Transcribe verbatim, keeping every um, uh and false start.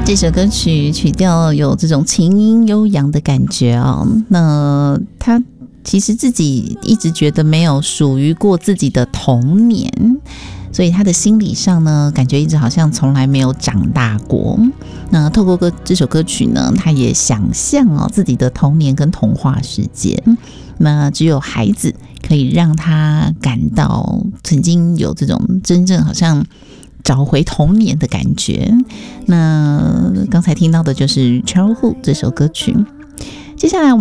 这首歌曲曲调有这种琴音悠扬的感觉哦。那他其实自己一直觉得没有属于过自己的童年，所以他的心理上呢，感觉一直好像从来没有长大过。那透过歌这首歌曲呢，他也想象哦自己的童年跟童话世界。那只有孩子可以让他感到曾经有这种真正好像找回童年的感觉。那刚才听到的就是 Childhood 这首歌曲。接下来我们